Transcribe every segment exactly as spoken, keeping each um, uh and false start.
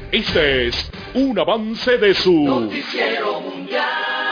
Este es un avance de su Noticiero Mundial.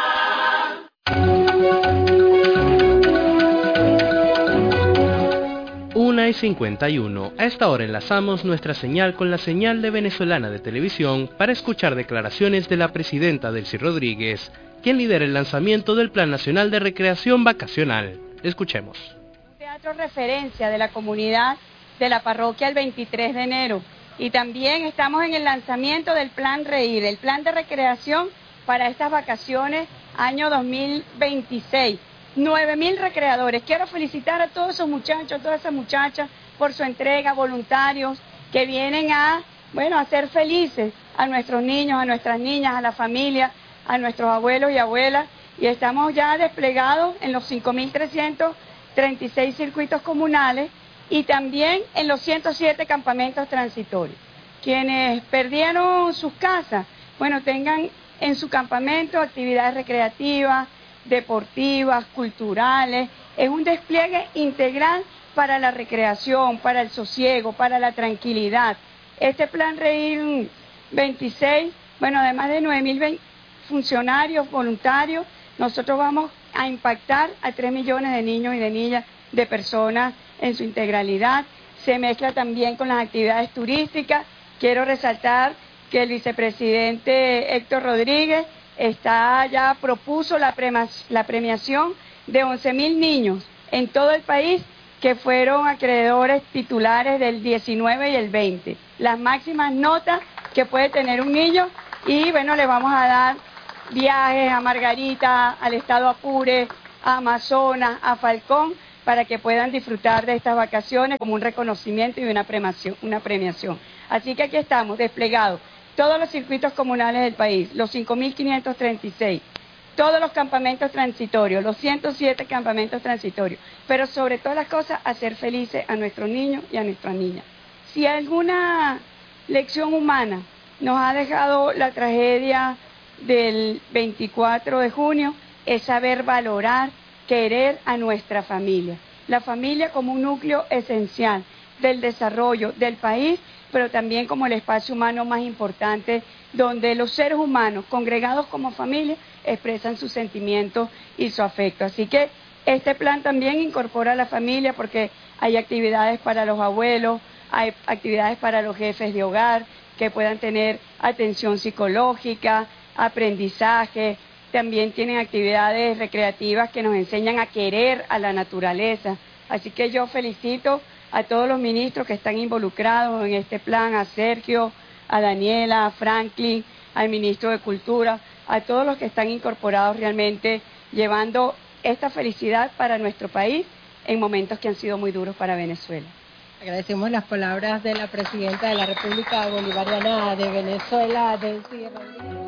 una y cincuenta y uno. A esta hora enlazamos nuestra señal con la señal de Venezolana de Televisión para escuchar declaraciones de la presidenta Delcy Rodríguez, quien lidera el lanzamiento del Plan Nacional de Recreación Vacacional. Escuchemos. Teatro referencia de la comunidad de la parroquia el veintitrés de enero. Y también estamos en el lanzamiento del Plan Reír, el plan de recreación para estas vacaciones año dos mil veintiséis. nueve mil recreadores. Quiero felicitar a todos esos muchachos, todas esas muchachas por su entrega, voluntarios que vienen a, bueno, a hacer felices a nuestros niños, a nuestras niñas, a la familia, a nuestros abuelos y abuelas. Y estamos ya desplegados en los cinco mil trescientos treinta y seis circuitos comunales y también en los ciento siete campamentos transitorios. Quienes perdieron sus casas, bueno, tengan en su campamento actividades recreativas, deportivas, culturales. Es un despliegue integral para la recreación, para el sosiego, para la tranquilidad. Este Plan Reír veintiséis, bueno, además de nueve mil funcionarios voluntarios, nosotros vamos a impactar a tres millones de niños y de niñas, de personas en su integralidad. Se mezcla también con las actividades turísticas. Quiero resaltar que el vicepresidente Héctor Rodríguez está ya propuso la, prema, la premiación de once mil niños en todo el país que fueron acreedores titulares del diecinueve y el veinte. Las máximas notas que puede tener un niño y bueno, le vamos a dar viajes a Margarita, al estado Apure, a Amazonas, a Falcón, para que puedan disfrutar de estas vacaciones como un reconocimiento y una premiación. Una premiación. Así que aquí estamos desplegados. Todos los circuitos comunales del país, los cinco mil quinientos treinta y seis, todos los campamentos transitorios, los ciento siete campamentos transitorios, pero sobre todas las cosas, hacer felices a nuestros niños y a nuestras niñas. Si alguna lección humana nos ha dejado la tragedia del veinticuatro de junio, es saber valorar, querer a nuestra familia. La familia como un núcleo esencial del desarrollo del país, pero también como el espacio humano más importante, donde los seres humanos, congregados como familia, expresan sus sentimientos y su afecto. Así que este plan también incorpora a la familia porque hay actividades para los abuelos, hay actividades para los jefes de hogar, que puedan tener atención psicológica, aprendizaje, también tienen actividades recreativas que nos enseñan a querer a la naturaleza. Así que yo felicito a todos los ministros que están involucrados en este plan, a Sergio, a Daniela, a Franklin, al ministro de Cultura, a todos los que están incorporados realmente llevando esta felicidad para nuestro país en momentos que han sido muy duros para Venezuela. Agradecemos las palabras de la presidenta de la República Bolivariana de Venezuela, Delcy Rodríguez.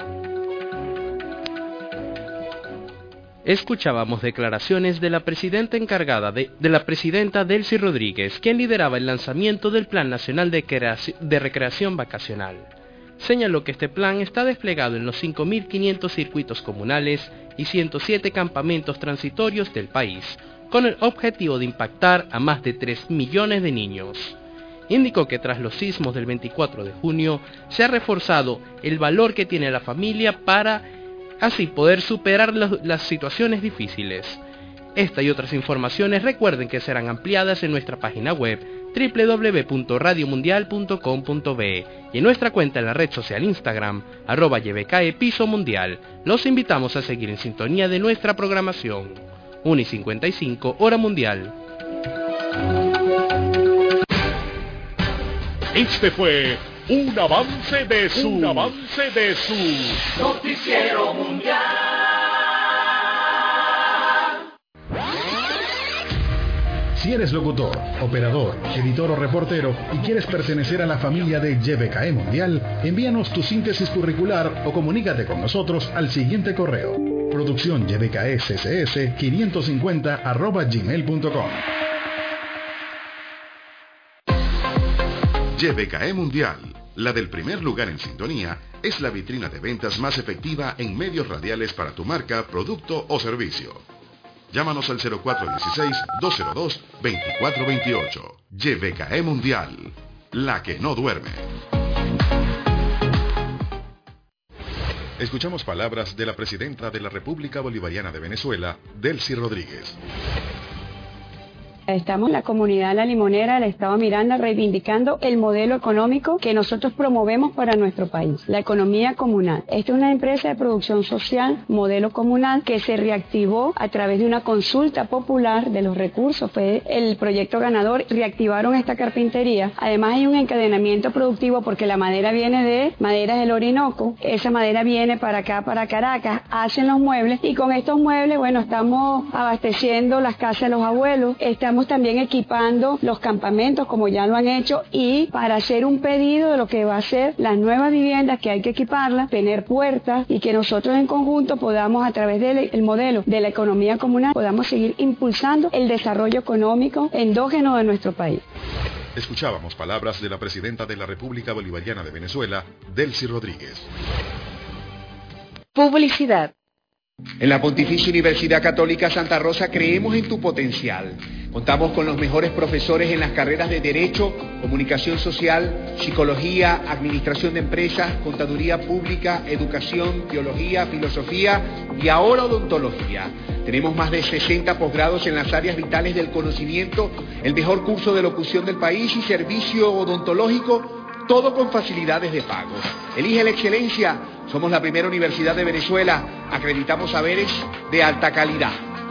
Escuchábamos declaraciones de la presidenta encargada de, de la presidenta Delcy Rodríguez, quien lideraba el lanzamiento del Plan Nacional de, Creaci- de Recreación Vacacional. Señaló que este plan está desplegado en los cinco mil quinientos circuitos comunales y ciento siete campamentos transitorios del país, con el objetivo de impactar a más de tres millones de niños. Indicó que tras los sismos del veinticuatro de junio se ha reforzado el valor que tiene la familia para así poder superar las, las situaciones difíciles. Esta y otras informaciones recuerden que serán ampliadas en nuestra página web doble u doble u doble u punto radio mundial punto com punto be y en nuestra cuenta en la red social Instagram, arroba Y B K E Piso Mundial. Los invitamos a seguir en sintonía de nuestra programación. una y cincuenta y cinco, hora mundial. Este fue un avance de su, un avance de su Noticiero Mundial. Si eres locutor, operador, editor o reportero y quieres pertenecer a la familia de Y B K E Mundial, envíanos tu síntesis curricular o comunícate con nosotros al siguiente correo: producción y b k e c c s quinientos cincuenta arroba gmail punto com. Y B K E Mundial, la del primer lugar en sintonía, es la vitrina de ventas más efectiva en medios radiales para tu marca, producto o servicio. Llámanos al cero cuatro uno seis, dos cero dos, dos cuatro dos ocho. Y B K E Mundial, la que no duerme. Escuchamos palabras de la presidenta de la República Bolivariana de Venezuela, Delcy Rodríguez. Estamos en la comunidad La Limonera del Estado Miranda reivindicando el modelo económico que nosotros promovemos para nuestro país, la economía comunal. Esta es una empresa de producción social, modelo comunal, que se reactivó a través de una consulta popular de los recursos. Fue el proyecto ganador, reactivaron esta carpintería. Además hay un encadenamiento productivo porque la madera viene de Maderas del Orinoco, esa madera viene para acá, para Caracas, hacen los muebles y con estos muebles, bueno, estamos abasteciendo las casas de los abuelos, estamos Estamos también equipando los campamentos como ya lo han hecho y para hacer un pedido de lo que va a ser las nuevas viviendas que hay que equiparlas, tener puertas y que nosotros en conjunto podamos a través del modelo de la economía comunal podamos seguir impulsando el desarrollo económico endógeno de nuestro país. Escuchábamos palabras de la presidenta de la República Bolivariana de Venezuela, Delcy Rodríguez. Publicidad. En la Pontificia Universidad Católica Santa Rosa creemos en tu potencial. Contamos con los mejores profesores en las carreras de Derecho, Comunicación Social, Psicología, Administración de Empresas, Contaduría Pública, Educación, Teología, Filosofía y ahora Odontología. Tenemos más de sesenta posgrados en las áreas vitales del conocimiento, el mejor curso de locución del país y servicio odontológico, todo con facilidades de pago. Elige la excelencia. Somos la primera universidad de Venezuela. Acreditamos saberes de alta calidad.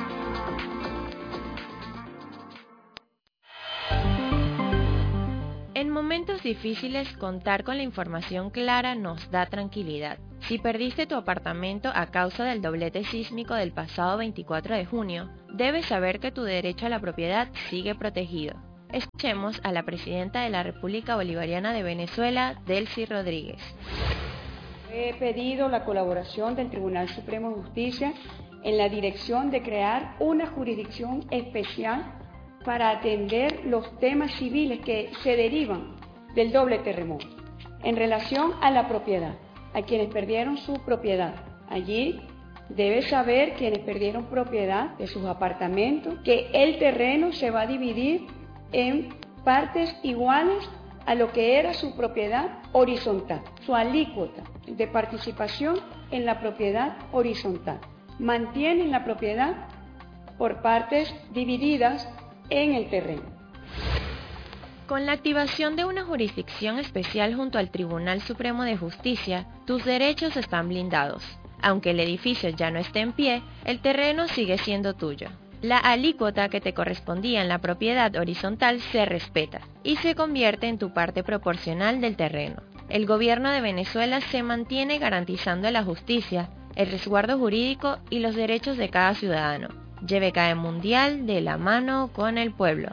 En momentos difíciles, contar con la información clara nos da tranquilidad. Si perdiste tu apartamento a causa del doblete sísmico del pasado veinticuatro de junio, debes saber que tu derecho a la propiedad sigue protegido. Escuchemos a la presidenta de la República Bolivariana de Venezuela, Delcy Rodríguez. He pedido la colaboración del Tribunal Supremo de Justicia en la dirección de crear una jurisdicción especial para atender los temas civiles que se derivan del doble terremoto en relación a la propiedad, a quienes perdieron su propiedad. Allí debe saber quienes perdieron propiedad de sus apartamentos que el terreno se va a dividir en partes iguales a lo que era su propiedad horizontal, su alícuota de participación en la propiedad horizontal. Mantienen la propiedad por partes divididas en el terreno. Con la activación de una jurisdicción especial junto al Tribunal Supremo de Justicia, tus derechos están blindados. Aunque el edificio ya no esté en pie, el terreno sigue siendo tuyo. La alícuota que te correspondía en la propiedad horizontal se respeta y se convierte en tu parte proporcional del terreno. El gobierno de Venezuela se mantiene garantizando la justicia, el resguardo jurídico y los derechos de cada ciudadano. J B K E Mundial de la mano con el pueblo.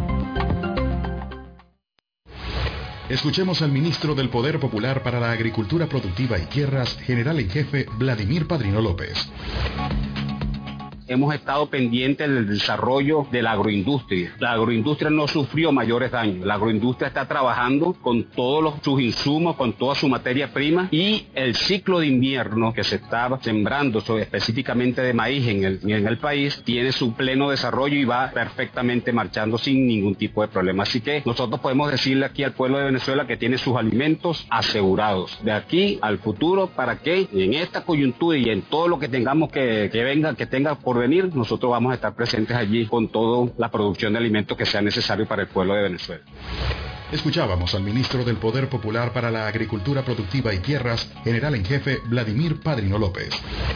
Escuchemos al ministro del Poder Popular para la Agricultura Productiva y Tierras, general en jefe Vladimir Padrino López. Hemos estado pendientes del desarrollo de la agroindustria. La agroindustria no sufrió mayores daños. La agroindustria está trabajando con todos los, sus insumos, con toda su materia prima y el ciclo de invierno que se está sembrando sobre, específicamente de maíz en el, en el país tiene su pleno desarrollo y va perfectamente marchando sin ningún tipo de problema. Así que nosotros podemos decirle aquí al pueblo de Venezuela que tiene sus alimentos asegurados de aquí al futuro para que en esta coyuntura y en todo lo que tengamos que, que venga, que tenga por venir, nosotros vamos a estar presentes allí con toda la producción de alimentos que sea necesario para el pueblo de Venezuela. Escuchábamos al ministro del Poder Popular para la Agricultura Productiva y Tierras, general en jefe Vladimir Padrino López.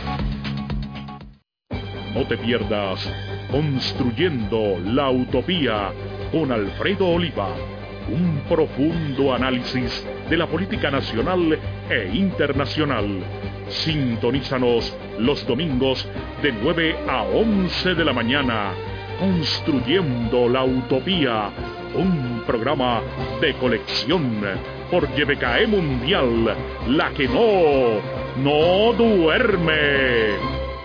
No te pierdas Construyendo la Utopía con Alfredo Oliva, un profundo análisis de la política nacional e internacional. Sintonízanos los domingos de nueve a once de la mañana. Construyendo la Utopía, un programa de colección por J B K E Mundial, la que no, no duerme.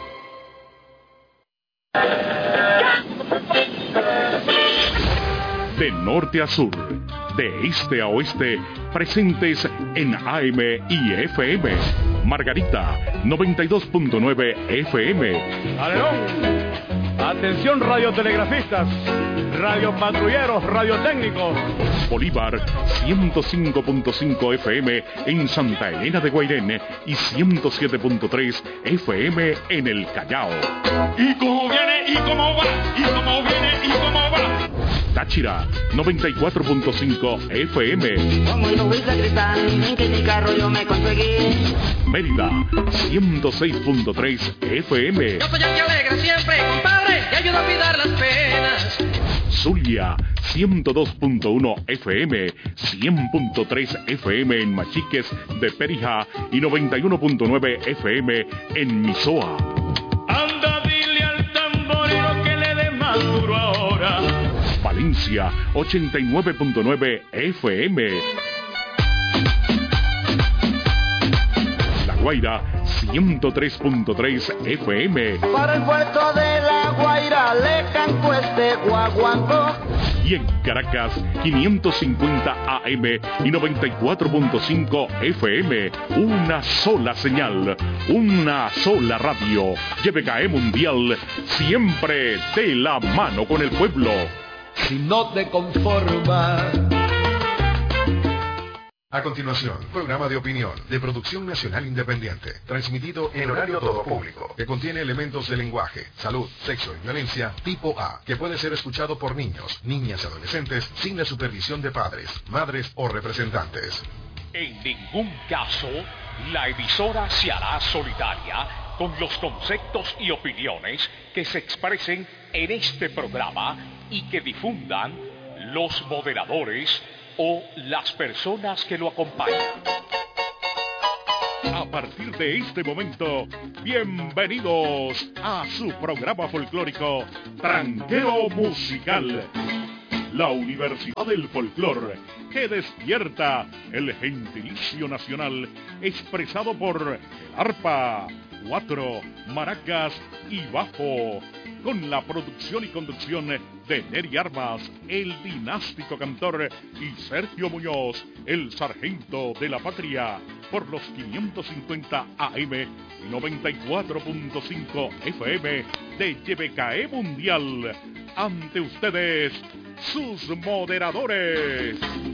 De norte a sur, de este a oeste, presentes en A M y F M. Margarita, noventa y dos punto nueve F M. ¡Aleón! Atención radiotelegrafistas, radiopatrulleros, radiotécnicos. Bolívar ciento cinco punto cinco F M en Santa Elena de Guairén y ciento siete punto tres F M en el Callao. ¿Y cómo viene? ¿Y cómo va? ¿Y cómo viene? ¿Y cómo va? Táchira noventa y cuatro punto cinco F M. Como el Luisa Cristal, en que mi carro yo me conseguí. Mérida ciento seis punto tres F M. Yo soy el que alegra siempre, compadre, y ayuda a olvidar las penas. Zulia ciento dos punto uno F M, cien punto tres F M en Machiques de Perijá y noventa y uno punto nueve F M en Misoa. Anda, dile al tamborero que le dé más duro ahora. Valencia ochenta y nueve punto nueve F M. La Guaira ciento tres punto tres F M. Para el puerto de La Guaira le canto este guaguancó. Y en Caracas quinientos cincuenta A M y noventa y cuatro punto cinco F M. Una sola señal, una sola radio. Y V K E Mundial, siempre de la mano con el pueblo. Si no te conformas. A continuación, programa de opinión de producción nacional independiente, transmitido en horario todo público, que contiene elementos de lenguaje, salud, sexo y violencia tipo A, que puede ser escuchado por niños, niñas y adolescentes sin la supervisión de padres, madres o representantes. En ningún caso, la emisora se hará solidaria con los conceptos y opiniones que se expresen en este programa y que difundan los moderadores o las personas que lo acompañan. A partir de este momento, bienvenidos a su programa folclórico Tranquero Musical. La Universidad del Folclor, que despierta el gentilicio nacional expresado por el arpa, cuatro, maracas y bajo, con la producción y conducción de Neri Armas, el dinástico cantor, y Sergio Muñoz, el sargento de la patria, por los quinientos cincuenta A M y noventa y cuatro punto cinco F M de Y V K E Mundial. Ante ustedes, sus moderadores.